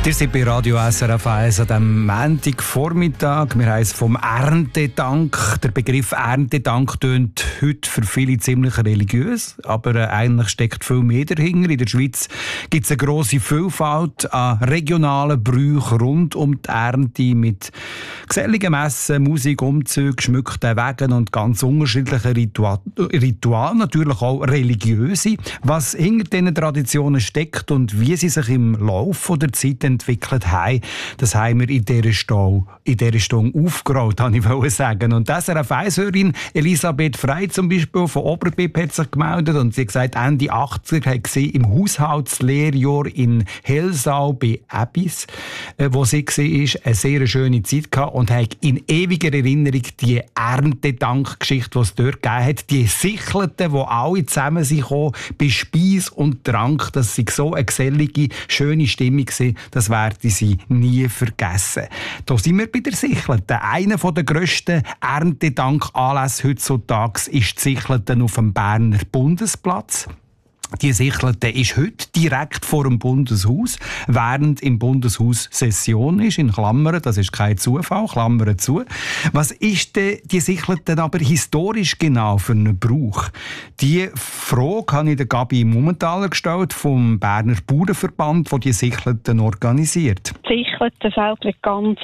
Ihr seid bei Radio SRF 1 an diesem Montagvormittag. Wir haben es vom Erntedank. Der Begriff Erntedank tönt heute für viele ziemlich religiös, aber eigentlich steckt viel mehr dahinter. In der Schweiz gibt es eine grosse Vielfalt an regionalen Brüchen rund um die Ernte mit geselligen Messen, Musik, Umzügen, geschmückten Wegen und ganz unterschiedlichen Ritualen, natürlich auch religiöse. Was hinter diesen Traditionen steckt und wie sie sich im Laufe der Zeit entwickelt haben, das haben wir in dieser Stunde aufgerollt, wollte ich sagen. Und das SRF-1-Hörerin Elisabeth Frey zum Beispiel von Oberbib hat sich gemeldet und sie hat gesagt, Ende 80er hat sie im Haushaltslehrjahr in Helsau bei Abyss, wo sie war, eine sehr schöne Zeit gehabt und hat in ewiger Erinnerung die Erntedankgeschichte, die es dort gegeben hat, die Sichelten, die alle zusammen sind gekommen, bei Speis und Trank, das war so eine gesellige, schöne Stimmung gewesen, das werde sie nie vergessen. Da sind wir bei der Sichelten. Einer der grössten Erntedankanlässe heutzutage ist die Sichelten auf dem Berner Bundesplatz. Die Sichelten ist heute direkt vor dem Bundeshaus, während im Bundeshaus Session ist, in Klammern, das ist kein Zufall, Klammern zu. Was ist denn die Sichelten aber historisch genau für einen Brauch? Die Frage habe ich der Gabi Mumenthaler gestellt, vom Berner Bauernverband, der die Sichelten organisiert. Die Sichelten selbst ganz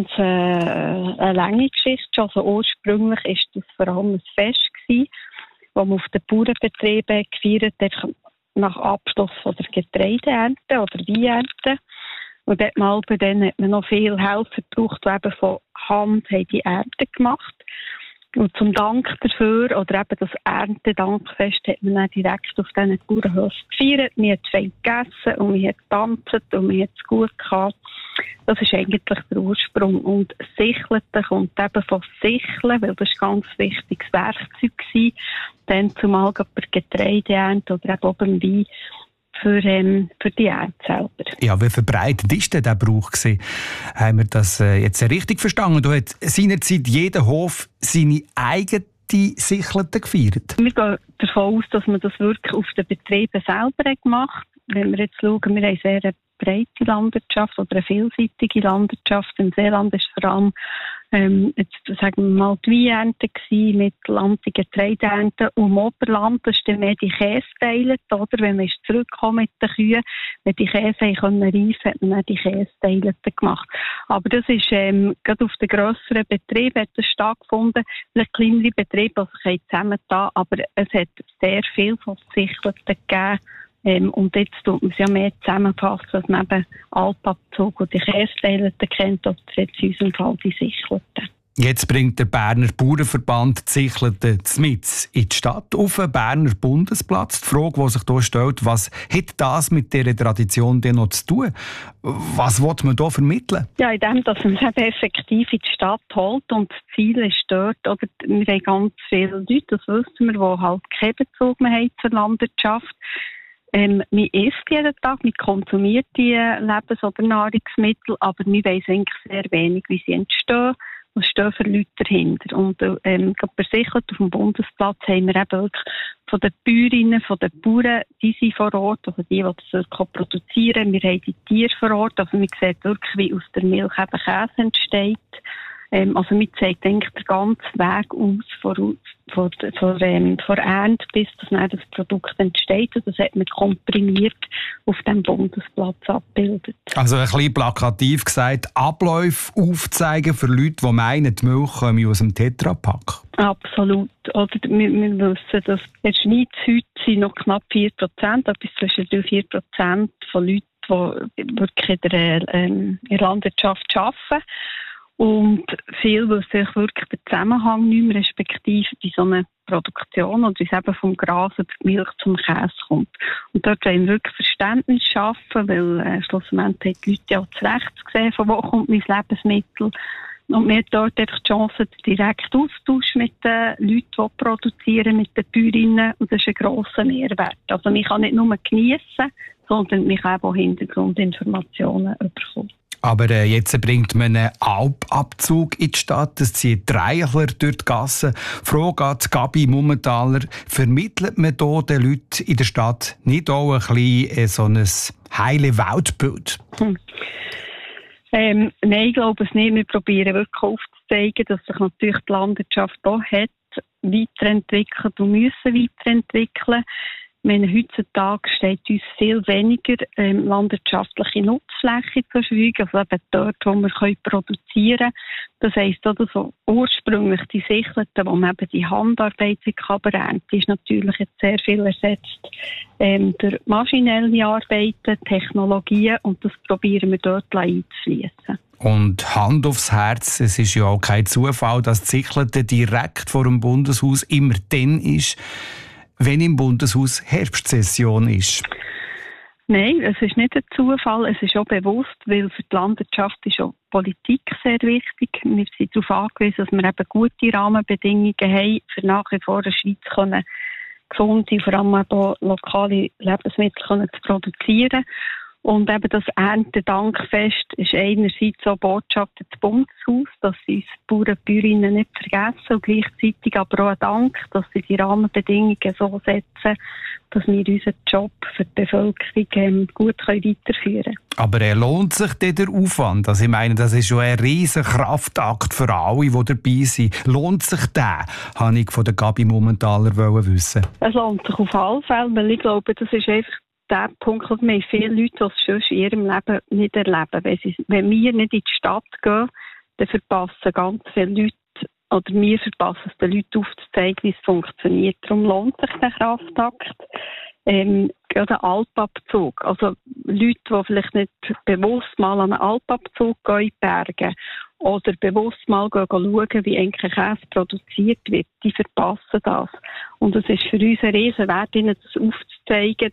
eine lange Geschichte. Also ursprünglich war das vor allem ein Fest gewesen, wo man auf den Bauernbetrieben gefeiert hat, nach Abschluss von der Getreideernte oder Weinernte. Und dort mal bei denen hat man noch viel Helfer gebraucht, die eben von Hand haben die Ernte gemacht. Und zum Dank dafür, oder eben das Erntedankfest, hat man dann direkt auf diesen Bauernhöfen gefeiert. Man hat fein gegessen und man hat getanzt und man hat es gut gehabt. Das ist eigentlich der Ursprung. Und Sichelten kommt eben von Sicheln, weil das ein ganz wichtiges Werkzeug war. Dann zumal bei Getreideernte oder eben auch beim Wein für die Ernte selber. Ja, wie verbreitet war denn dieser Brauch? Haben wir das jetzt richtig verstanden? Da hat seinerzeit jeder Hof seine eigene Sichelten gefeiert? Wir gehen davon aus, dass man das wirklich auf den Betrieben selber gemacht hat. Wenn wir jetzt schauen, wir haben sehr eine breite Landwirtschaft oder eine vielseitige Landwirtschaft. Im Seeland ist vor allem jetzt sagen wir mal die Weinernte gsi, Mittelland die Getreideernte und im Oberland das ist dann mehr die Kästeile, oder? Wenn man zurückkommt mit den Kühen, wenn die Käse reifen konnten, hat man dann die Kästeile gemacht. Aber das ist gerade auf den grösseren Betrieben hat das stattgefunden, vielleicht kleinere Betriebe, die sich zusammengetan, aber es hat sehr viel von Sichelten gegeben. Und jetzt tut man es ja mehr zusammenfassen, dass man eben Alpabzug und die Kästeile kennt, oder jetzt in unserem Fall die Sichelten. Jetzt bringt der Berner Bauernverband die Sichelten mitten in die Stadt auf den Berner Bundesplatz. Die Frage, die sich hier stellt, was hat das mit dieser Tradition denn noch zu tun? Was will man hier vermitteln? Ja, indem dass man es eben effektiv in die Stadt holt und das Ziel ist dort, oder wir haben ganz viele Leute, das wissen wir, die halt keinen Bezug mehr haben zur Landwirtschaft. Man isst jeden Tag, man konsumiert die Lebens- oder Nahrungsmittel, aber man weiss eigentlich sehr wenig, wie sie entstehen. Was stehen für Leute dahinter? Und gerade bei Sichelten auf dem Bundesplatz haben wir eben wirklich von den Bäuerinnen, von den Bauern, die sind vor Ort, also die das wirklich produzieren. Wir haben die Tiere vor Ort, also man sieht wirklich, wie aus der Milch eben Käse entsteht. Also man zeigt eigentlich den ganzen Weg aus von Ernte bis dass dann das Produkt entsteht. Und das hat man komprimiert auf dem Bundesplatz abgebildet. Also ein bisschen plakativ gesagt, Abläufe aufzeigen für Leute, die meinen, die Milch komme aus dem Tetrapack. Absolut. Oder wir wissen, dass in der Schweiz heute sind noch knapp 4%, etwas zwischen 3 und 4% von Leuten, die wirklich in der Landwirtschaft arbeiten. Und viel wissen sich wirklich den Zusammenhang nicht mehr, respektive wie so eine Produktion oder wie es eben vom Gras über die Milch zum Käse kommt. Und dort wollen wir wirklich Verständnis schaffen, weil schlussendlich haben die Leute ja auch zurecht gesehen, von wo kommt mein Lebensmittel. Und wir haben dort einfach die Chance, direkt Austausch mit den Leuten, die produzieren, mit den Bäuerinnen. Und das ist ein grosser Mehrwert. Also man kann nicht nur geniessen, sondern man kann auch Hintergrundinformationen bekommen. Aber jetzt bringt man einen Alpabzug in die Stadt, es zieht Reichler durch die Gassen. Frage an Gabi Mumenthaler, vermittelt man hier den Leuten in der Stadt nicht auch ein bisschen so ein heile Weltbild? Nein, ich glaube es nicht. Wir probieren wirklich aufzuzeigen, dass sich natürlich die Landwirtschaft auch hat weiterentwickelt und müssen weiterentwickeln. Ich meine, heutzutage steht uns viel weniger landwirtschaftliche Nutzfläche zur Verfügung, also eben dort, wo wir produzieren können. Das heisst auch, dass ursprünglich die Sichelten, wo man eben die Handarbeit ernten, ist natürlich jetzt sehr viel ersetzt durch maschinelle Arbeiten, Technologien, und das probieren wir dort einzuschliessen. Und Hand aufs Herz, es ist ja auch kein Zufall, dass die Sichelte direkt vor dem Bundeshaus immer dann ist, wenn im Bundeshaus Herbstsession ist. Nein, es ist nicht ein Zufall, es ist auch bewusst, weil für die Landwirtschaft ist auch Politik sehr wichtig. Wir sind darauf angewiesen, dass wir eben gute Rahmenbedingungen haben, für nach wie vor in der Schweiz können gesunde, vor allem auch lokale Lebensmittel zu produzieren. Und eben das Erntedankfest ist einerseits so Botschaft des Bundeshaus, dass sie uns Bauern und Bäuerinnen nicht vergessen, und gleichzeitig aber auch ein Dank, dass sie die Rahmenbedingungen so setzen, dass wir unseren Job für die Bevölkerung gut weiterführen können. Aber lohnt sich denn der Aufwand? Also ich meine, das ist schon ein riesen Kraftakt für alle, die dabei sind. Lohnt sich der? Habe ich von der Gabi Mumenthaler wissen. Es lohnt sich auf alle Fälle, weil ich glaube, das ist einfach der Punkt, dass wir viele Leute das sonst in ihrem Leben nicht erleben. Wenn wir nicht in die Stadt gehen, dann verpassen ganz viele Leute, oder wir verpassen es den Leuten aufzuzeigen, wie es funktioniert. Darum lohnt sich der Kraftakt. Gerade der Alpabzug. Also Leute, die vielleicht nicht bewusst mal an einen Alpabzug gehen in die Berge oder bewusst mal schauen, wie eigentlich Käse produziert wird, die verpassen das. Und es ist für uns ein riesen Wert, ihnen das aufzuzeigen,